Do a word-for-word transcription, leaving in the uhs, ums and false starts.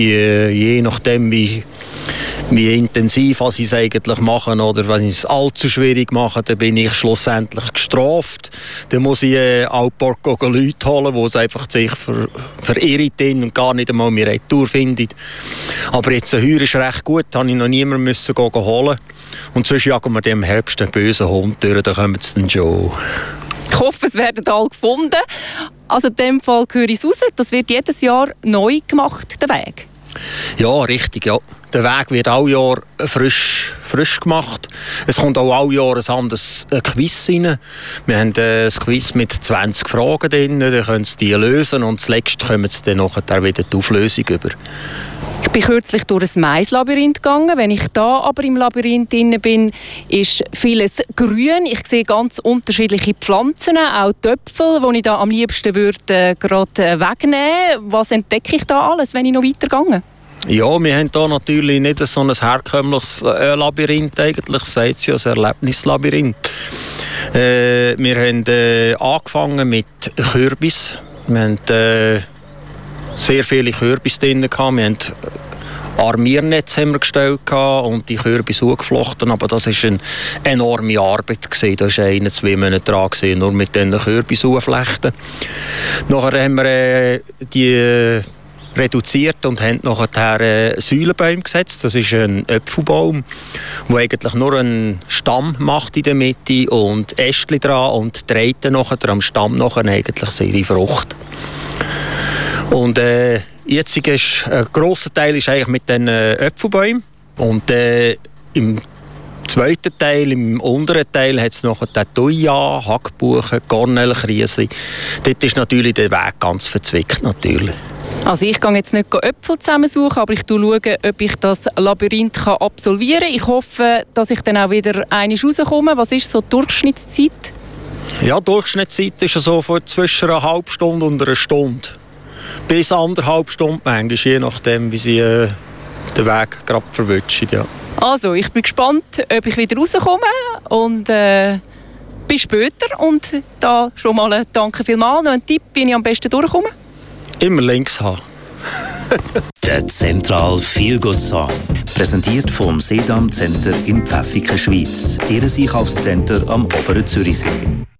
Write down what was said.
Je, je nachdem, wie, wie intensiv was ich es eigentlich mache oder wenn ich es allzu schwierig mache, dann bin ich schlussendlich gestraft. Dann muss ich äh, auch ein paar Leute holen, die es einfach sich ver, verirren und gar nicht einmal mehr Retour finden. Aber jetzt ein Heuer ist recht gut, da habe ich noch niemanden müssen gehen, holen. Und sonst jagen wir im Herbst einen bösen Hund durch, dann kommen sie dann schon. Ich hoffe, es werden alle gefunden. Also in dem Fall höre ich es raus, das wird jedes Jahr neu gemacht, der Weg. Ja, richtig, ja. Der Weg wird alle Jahr frisch, frisch gemacht. Es kommt auch alle Jahr ein anderes Quiz rein. Wir haben ein Quiz mit zwanzig Fragen drin, dann können Sie die lösen und zuletzt kommen Sie dann nachher wieder die Auflösung über. Ich bin kürzlich durch ein Mais-Labyrinth gegangen. Wenn ich da aber im Labyrinth drin bin, ist vieles grün. Ich sehe ganz unterschiedliche Pflanzen, auch Töpfel, die ich da am liebsten würde, äh, gerade wegnehmen. Was entdecke ich da alles, wenn ich noch weitergehe? Ja, wir haben hier natürlich nicht so ein herkömmliches äh, Labyrinth, eigentlich, das sagt ja, ein Erlebnislabyrinth. Äh, wir haben äh, angefangen mit Kürbis. Wir haben äh, sehr viele Kürbis drin gehabt. Wir haben Armiernetze haben wir gestellt und die Kürbis hochgeflochten, aber das war eine enorme Arbeit gewesen. Da war ein, zwei Monate dran gewesen, nur mit diesen Kürbis hochflechten. Nachher haben wir äh, die äh, reduziert und haben nachher äh, Säulenbäume gesetzt. Das ist ein Äpfelbaum, der eigentlich nur einen Stamm macht in der Mitte und Ästchen dran und trägt dann nachher am Stamm nachher eigentlich seine Frucht. Und äh, jetzt ist ein grosser Teil ist eigentlich mit den äh, Äpfelbäumen. Und äh, im zweiten Teil, im unteren Teil, hat es noch den Thuja, Hackbuchen, Kornelkriese. Dort ist natürlich der Weg ganz verzwickt. Natürlich. Also ich gehe jetzt nicht Äpfel zusammensuchen, aber ich schaue, ob ich das Labyrinth absolvieren kann. Ich hoffe, dass ich dann auch wieder einmal rauskomme. Was ist so die Durchschnittszeit? Ja, die Durchschnittszeit ist so von zwischen einer halben Stunde und einer Stunde. Bis anderthalb Stunden manchmal, je nachdem, wie sie äh, den Weg gerade verwünschen. Ja. Also, ich bin gespannt, ob ich wieder rauskomme und äh, bis später. Und da schon mal ein Danke vielmals. Noch ein Tipp, wie ich am besten durchkomme? Immer links haben. Der Zentral Feel Good Song. Präsentiert vom Sedam Center in Pfäffiken, Schweiz. Ihr Einkaufscenter am Oberen Zürichsee.